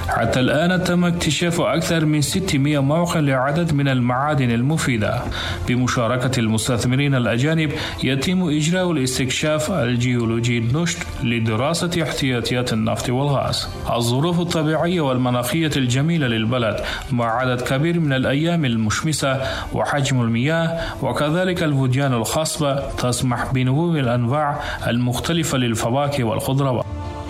حتى الآن تم اكتشاف أكثر من 600 موقع لعدد من المعادن المفيدة. بمشاركة المستثمرين الأجانب يتم إجراء الاستكشاف الجيولوجي النشط لدراسة احتياطيات النفط والغاز. الظروف الطبيعية والمناخية الجميلة للبلد مع عدد كبير من الأيام المشمسة وحجم المياه وكذلك الوديان الخصبة تسمح بنمو الأنواع المختلفة للفواكه والخضروات.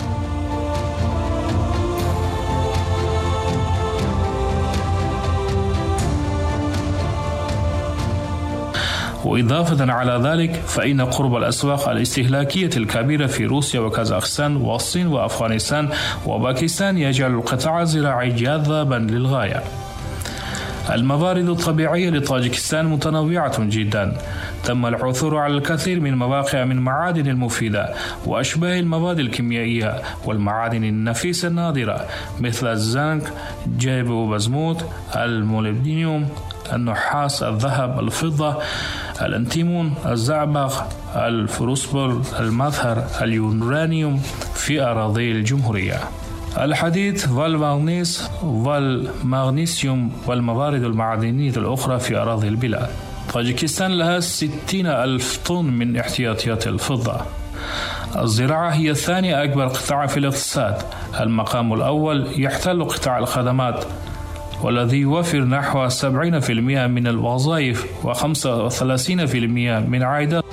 وإضافة على ذلك فإن قرب الأسواق الاستهلاكية الكبيرة في روسيا وكازاخستان والصين وأفغانستان وباكستان يجعل القطاع الزراعي جاذبا للغاية. الموارد الطبيعية لطاجكستان متنوعة جدا. تم العثور على الكثير من مواقع من معادن المفيدة وأشباه المواد الكيميائية والمعادن النفيسة النادرة مثل الزنك، جيب وبزموت، الموليبدينيوم، النحاس، الذهب، الفضة، الأنتيمون، الزعبق، الفروسبل، المذهر، اليورانيوم في أراضي الجمهورية، الحديد والمغنيس والمغنيسيوم والموارد المعدنية الأخرى في أراضي البلاد. طاجكستان لها 60,000 طن من احتياطيات الفضة. الزراعة هي ثاني أكبر قطاع في الاقتصاد. المقام الأول يحتل قطاع الخدمات والذي يوفر نحو 70% من الوظائف و35% من عائدات